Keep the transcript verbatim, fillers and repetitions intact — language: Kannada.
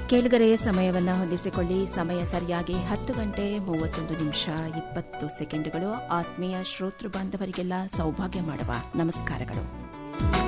ಕೇಳುಗರೆ ಸಮಯವನ್ನು ಹೊಂದಿಸಿಕೊಳ್ಳಿ. ಸಮಯ ಸರಿಯಾಗಿ ಹತ್ತು ಗಂಟೆ ಮೂವತ್ತೊಂದು ನಿಮಿಷ ಇಪ್ಪತ್ತು ಸೆಕೆಂಡುಗಳು. ಆತ್ಮೀಯ ಶ್ರೋತೃ ಬಾಂಧವರಿಗೆಲ್ಲ ಸೌಭಾಗ್ಯ ಮಾಡುವ ನಮಸ್ಕಾರಗಳು.